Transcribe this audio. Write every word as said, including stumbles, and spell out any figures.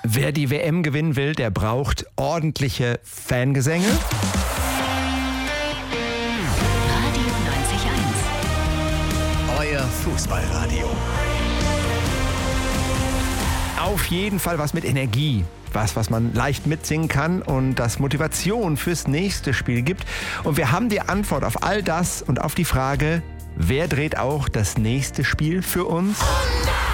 Wer die W M gewinnen will, der braucht ordentliche Fangesänge. Radio neunzig Komma eins. Euer Fußballradio. Auf jeden Fall was mit Energie. Was, was man leicht mitsingen kann und das Motivation fürs nächste Spiel gibt. Und wir haben die Antwort auf all das und auf die Frage, wer dreht auch das nächste Spiel für uns? Oh nein!